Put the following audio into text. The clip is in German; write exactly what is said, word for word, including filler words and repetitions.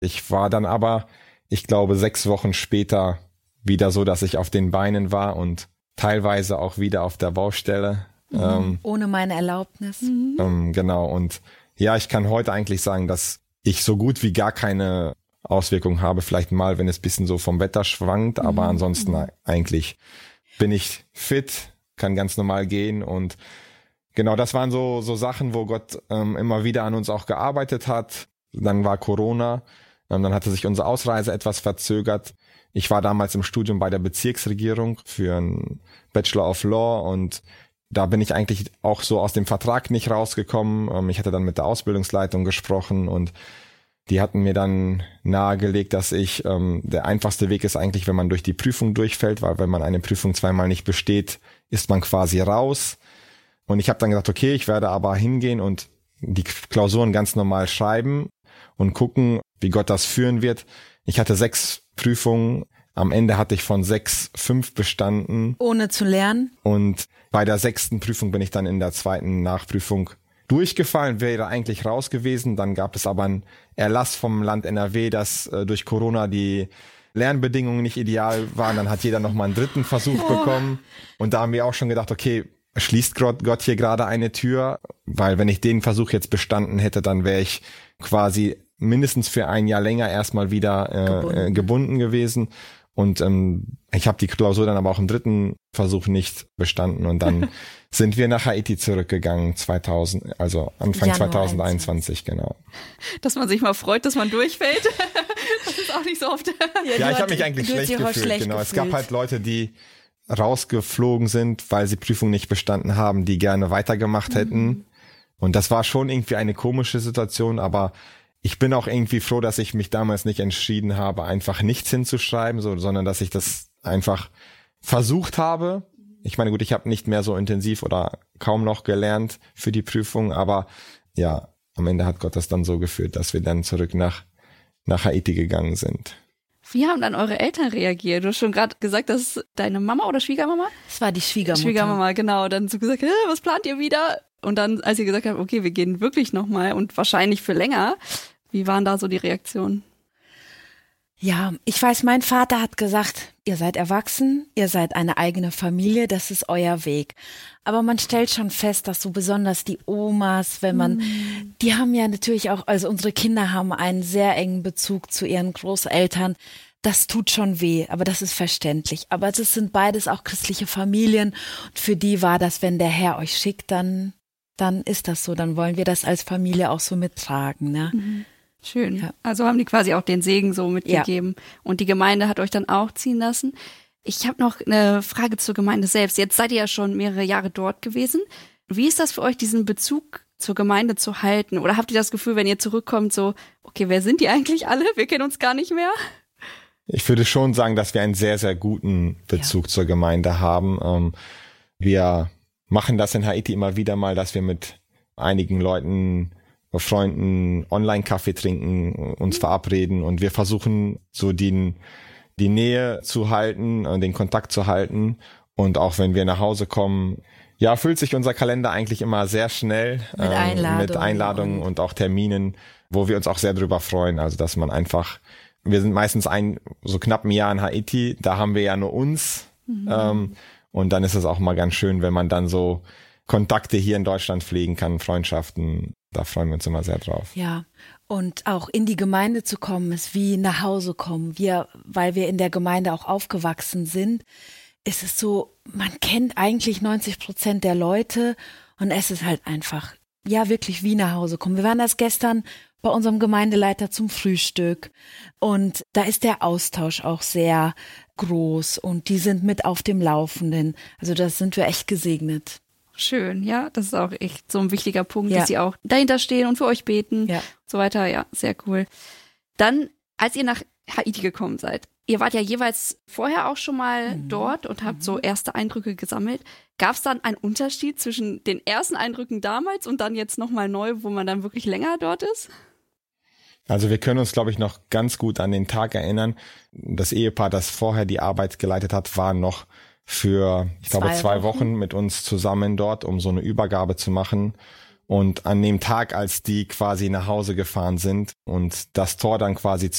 Ich war dann aber, ich glaube, sechs Wochen später wieder so, dass ich auf den Beinen war und teilweise auch wieder auf der Baustelle. Mhm. Ähm, Ohne meine Erlaubnis. Mhm. ähm, genau. Und ja, ich kann heute eigentlich sagen, dass ich so gut wie gar keine Auswirkungen habe. Vielleicht mal, wenn es ein bisschen so vom Wetter schwankt, aber Mhm. ansonsten mhm. eigentlich bin ich fit, kann ganz normal gehen und genau, das waren so so Sachen, wo Gott ähm, immer wieder an uns auch gearbeitet hat. Dann war Corona, ähm, dann hatte sich unsere Ausreise etwas verzögert. Ich war damals im Studium bei der Bezirksregierung für einen Bachelor of Law und da bin ich eigentlich auch so aus dem Vertrag nicht rausgekommen. Ähm, ich hatte dann mit der Ausbildungsleitung gesprochen und die hatten mir dann nahegelegt, dass ich, ähm, der einfachste Weg ist eigentlich, wenn man durch die Prüfung durchfällt, weil wenn man eine Prüfung zweimal nicht besteht, ist man quasi raus. Und ich habe dann gesagt, okay, ich werde aber hingehen und die Klausuren ganz normal schreiben und gucken, wie Gott das führen wird. Ich hatte sechs Prüfungen. Am Ende hatte ich von sechs fünf bestanden. Ohne zu lernen. Und bei der sechsten Prüfung bin ich dann in der zweiten Nachprüfung durchgefallen, wäre eigentlich raus gewesen. Dann gab es aber einen Erlass vom Land N R W, dass äh, durch Corona die Lernbedingungen nicht ideal waren. Dann hat jeder nochmal einen dritten Versuch oh. bekommen. Und da haben wir auch schon gedacht, okay, schließt Gott hier gerade eine Tür? Weil wenn ich den Versuch jetzt bestanden hätte, dann wäre ich quasi mindestens für ein Jahr länger erstmal wieder äh, gebunden. gebunden gewesen. Und ähm, ich habe die Klausur dann aber auch im dritten Versuch nicht bestanden. Und dann sind wir nach Haiti zurückgegangen, zweitausend, also Anfang Januar zwanzig einundzwanzig, genau. Dass man sich mal freut, dass man durchfällt. Das ist auch nicht so oft. Ja, ja ich habe mich eigentlich schlecht gefühlt. Schlecht genau, gefühlt. Es gab halt Leute, die rausgeflogen sind, weil sie Prüfung nicht bestanden haben, die gerne weitergemacht hätten. Mhm. Und das war schon irgendwie eine komische Situation, aber ich bin auch irgendwie froh, dass ich mich damals nicht entschieden habe, einfach nichts hinzuschreiben, so, sondern dass ich das einfach versucht habe. Ich meine, gut, ich habe nicht mehr so intensiv oder kaum noch gelernt für die Prüfung, aber ja, am Ende hat Gott das dann so geführt, dass wir dann zurück nach, nach Haiti gegangen sind. Wie haben dann eure Eltern reagiert? Du hast schon gerade gesagt, dass deine Mama oder Schwiegermama? Das war die Schwiegermutter. Schwiegermama, genau. Dann so gesagt, was plant ihr wieder? Und dann, als ihr gesagt habt, okay, wir gehen wirklich nochmal und wahrscheinlich für länger, wie waren da so die Reaktionen? Ja, ich weiß, mein Vater hat gesagt, ihr seid erwachsen, ihr seid eine eigene Familie, das ist euer Weg. Aber man stellt schon fest, dass so besonders die Omas, wenn man, mm. die haben ja natürlich auch, also unsere Kinder haben einen sehr engen Bezug zu ihren Großeltern. Das tut schon weh, aber das ist verständlich. Aber das sind beides auch christliche Familien und für die war das, wenn der Herr euch schickt, dann, dann ist das so, dann wollen wir das als Familie auch so mittragen, ne? Mhm. Schön. Ja. Also haben die quasi auch den Segen so mitgegeben. Ja. Und die Gemeinde hat euch dann auch ziehen lassen. Ich habe noch eine Frage zur Gemeinde selbst. Jetzt seid ihr ja schon mehrere Jahre dort gewesen. Wie ist das für euch, diesen Bezug zur Gemeinde zu halten? Oder habt ihr das Gefühl, wenn ihr zurückkommt, so, okay, wer sind die eigentlich alle? Wir kennen uns gar nicht mehr. Ich würde schon sagen, dass wir einen sehr, sehr guten Bezug ja. zur Gemeinde haben. Wir machen das in Haiti immer wieder mal, dass wir mit einigen Leuten Freunden Online-Kaffee trinken, uns verabreden und wir versuchen so die, die Nähe zu halten und den Kontakt zu halten und auch wenn wir nach Hause kommen, ja, füllt sich unser Kalender eigentlich immer sehr schnell mit Einladungen, äh, mit Einladungen und, und auch Terminen, wo wir uns auch sehr drüber freuen, also dass man einfach, wir sind meistens ein, so knapp ein Jahr in Haiti, da haben wir ja nur uns mhm. ähm, und dann ist es auch mal ganz schön, wenn man dann so Kontakte hier in Deutschland pflegen kann, Freundschaften. Da freuen wir uns immer sehr drauf. Ja, und auch in die Gemeinde zu kommen, ist wie nach Hause kommen. Wir, weil wir in der Gemeinde auch aufgewachsen sind, ist es so, man kennt eigentlich neunzig Prozent der Leute und es ist halt einfach, ja, wirklich wie nach Hause kommen. Wir waren das gestern bei unserem Gemeindeleiter zum Frühstück und da ist der Austausch auch sehr groß und die sind mit auf dem Laufenden. Also da sind wir echt gesegnet. Schön, ja, das ist auch echt so ein wichtiger Punkt, ja. dass sie auch dahinter stehen und für euch beten ja. und so weiter. Ja, sehr cool. Dann, als ihr nach Haiti gekommen seid, ihr wart ja jeweils vorher auch schon mal mhm. dort und habt mhm. so erste Eindrücke gesammelt. Gab es dann einen Unterschied zwischen den ersten Eindrücken damals und dann jetzt nochmal neu, wo man dann wirklich länger dort ist? Also wir können uns, glaube ich, noch ganz gut an den Tag erinnern. Das Ehepaar, das vorher die Arbeit geleitet hat, war noch für, ich glaube, zwei, zwei Wochen. Wochen mit uns zusammen dort, um so eine Übergabe zu machen. Und an dem Tag, als die quasi nach Hause gefahren sind und das Tor dann quasi